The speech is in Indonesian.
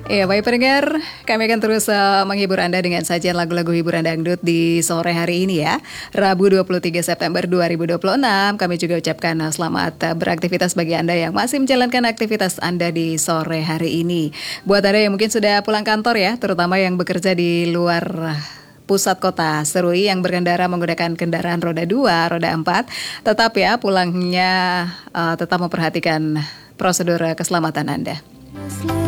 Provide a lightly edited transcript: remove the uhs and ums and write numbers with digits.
Ya, baik pendengar, kami akan terus menghibur Anda dengan sajian lagu-lagu hiburan dangdut di sore hari ini ya. Rabu 23 September 2026, kami juga ucapkan selamat beraktivitas bagi Anda yang masih menjalankan aktivitas Anda di sore hari ini. Buat Anda yang mungkin sudah pulang kantor ya, terutama yang bekerja di luar pusat kota Serui yang berkendara menggunakan kendaraan roda 2, roda 4, tetap ya pulangnya tetap memperhatikan prosedur keselamatan Anda.